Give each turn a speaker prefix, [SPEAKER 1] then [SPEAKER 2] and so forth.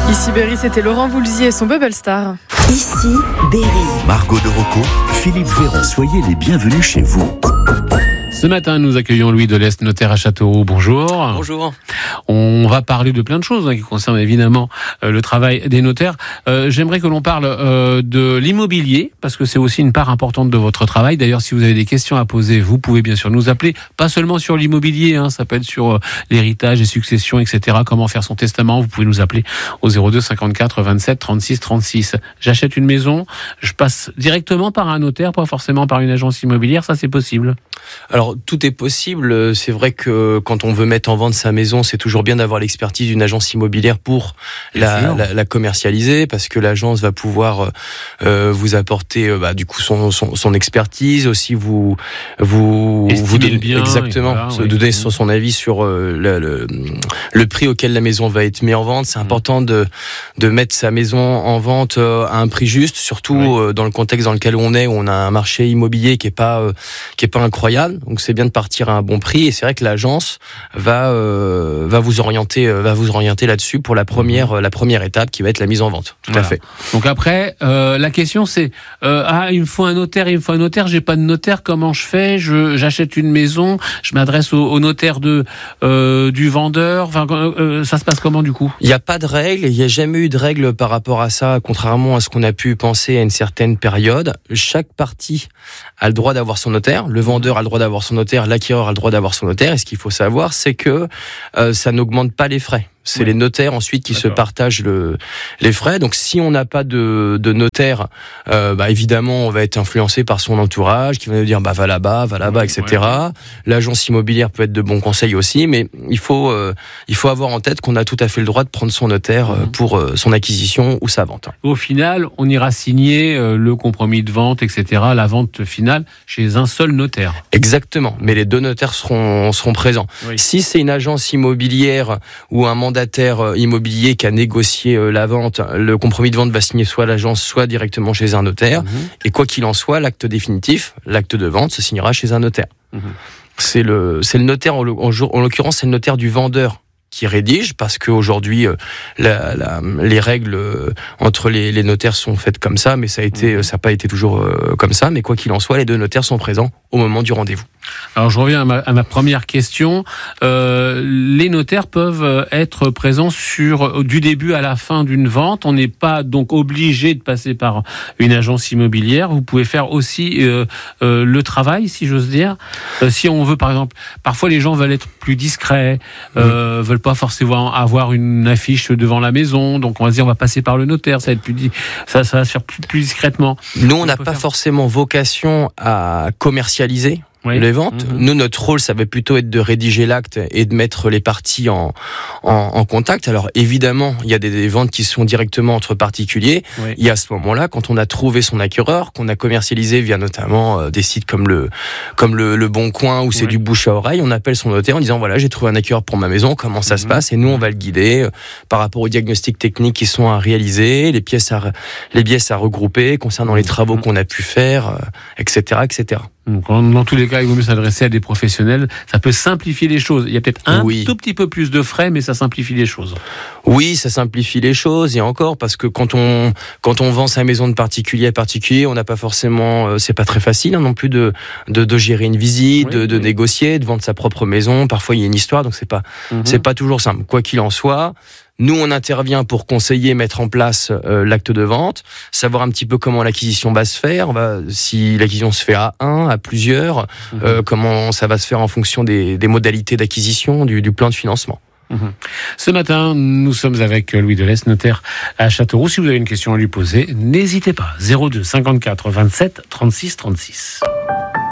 [SPEAKER 1] Ici Berry, c'était Laurent Voulzy et son Bubble Star.
[SPEAKER 2] Ici Berry.
[SPEAKER 3] Margot de Rocco, Philippe Véron, soyez les bienvenus chez vous.
[SPEAKER 4] Ce matin, nous accueillons Louis Delestre, notaire à Châteauroux. Bonjour.
[SPEAKER 5] Bonjour.
[SPEAKER 4] On va parler de plein de choses qui concernent évidemment le travail des notaires. J'aimerais que l'on parle de l'immobilier, parce que c'est aussi une part importante de votre travail. D'ailleurs, si vous avez des questions à poser, vous pouvez bien sûr nous appeler, pas seulement sur l'immobilier, ça peut être sur l'héritage et succession, etc. Comment faire son testament, vous pouvez nous appeler au 02 54 27 36 36. J'achète une maison, je passe directement par un notaire, pas forcément par une agence immobilière, ça c'est possible?
[SPEAKER 5] Alors, tout est possible. C'est vrai que quand on veut mettre en vente sa maison, c'est toujours bien d'avoir l'expertise d'une agence immobilière pour la commercialiser, parce que l'agence va pouvoir vous apporter du coup son expertise, aussi vous donner le bien, exactement, donner son avis sur le prix auquel la maison va être mise en vente. C'est important de mettre sa maison en vente à un prix juste, surtout dans le contexte dans lequel on est, où on a un marché immobilier qui est pas incroyable. Donc c'est bien de partir à un bon prix, et c'est vrai que l'agence va vous orienter là-dessus pour la première étape qui va être la mise en vente. Tout à fait.
[SPEAKER 4] Donc après la question c'est il me faut un notaire, j'ai pas de notaire, comment je fais? J'achète une maison, je m'adresse au notaire du vendeur, ça se passe comment du coup?
[SPEAKER 5] Il n'y a pas de règle, il n'y a jamais eu de règle par rapport à ça, contrairement à ce qu'on a pu penser à une certaine période. Chaque partie a le droit d'avoir son notaire, le vendeur a le droit d'avoir son notaire, l'acquéreur a le droit d'avoir son notaire, et ce qu'il faut savoir, c'est que ça n'augmente pas les frais. C'est les notaires ensuite qui se partagent les frais. Donc si on n'a pas de notaire, évidemment on va être influencé par son entourage qui va nous dire va là-bas, etc. L'agence immobilière peut être de bons conseils aussi, mais il faut avoir en tête qu'on a tout à fait le droit de prendre son notaire pour son acquisition ou sa vente.
[SPEAKER 4] Au final, on ira signer le compromis de vente, etc., la vente finale chez un seul notaire.
[SPEAKER 5] Exactement, mais les deux notaires seront présents. Oui. Si c'est une agence immobilière ou un mandataire immobilier qui a négocié la vente, le compromis de vente va signer soit à l'agence, soit directement chez un notaire. Et quoi qu'il en soit, l'acte définitif, l'acte de vente, se signera chez un notaire. C'est le notaire, en l'occurrence, c'est le notaire du vendeur qui rédige, parce qu'aujourd'hui les règles entre les notaires sont faites comme ça, mais ça n'a pas été toujours comme ça. Mais quoi qu'il en soit, les deux notaires sont présents au moment du rendez-vous.
[SPEAKER 4] Alors je reviens à ma première question. Les notaires peuvent être présents du début à la fin d'une vente. On n'est pas donc obligé de passer par une agence immobilière. Vous pouvez faire aussi le travail, si j'ose dire. Si on veut, par exemple, parfois les gens veulent être plus discrets, veulent pas forcément avoir une affiche devant la maison. Donc on va se dire on va passer par le notaire. Ça va se faire plus discrètement.
[SPEAKER 5] Nous, on n'a pas forcément vocation à commercialiser les ventes. Nous, notre rôle, ça va plutôt être de rédiger l'acte et de mettre les parties en contact. Alors évidemment, il y a des ventes qui sont directement entre particuliers. Et à ce moment-là, quand on a trouvé son acquéreur, qu'on a commercialisé via notamment des sites comme le Bon Coin, où c'est du bouche à oreille, on appelle son notaire en disant voilà, j'ai trouvé un acquéreur pour ma maison, comment ça se passe? Et nous, on va le guider par rapport aux diagnostics techniques qui sont à réaliser, les pièces à regrouper concernant les travaux qu'on a pu faire, etc., etc.
[SPEAKER 4] Donc, dans tous les cas, il vaut mieux s'adresser à des professionnels. Ça peut simplifier les choses. Il y a peut-être un tout petit peu plus de frais, mais ça simplifie les choses.
[SPEAKER 5] Oui, ça simplifie les choses. Et encore, parce que quand on vend sa maison de particulier à particulier, on n'a pas forcément, c'est pas très facile non plus de gérer une visite, de négocier, de vendre sa propre maison. Parfois, il y a une histoire, donc c'est pas toujours simple. Quoi qu'il en soit, nous, on intervient pour conseiller, mettre en place l'acte de vente, savoir un petit peu comment l'acquisition va se faire, si l'acquisition se fait à un, à plusieurs, comment ça va se faire en fonction des modalités d'acquisition, du plan de financement.
[SPEAKER 4] Ce matin, nous sommes avec Louis Delestre, notaire à Châteauroux. Si vous avez une question à lui poser, n'hésitez pas. 02 54 27 36 36.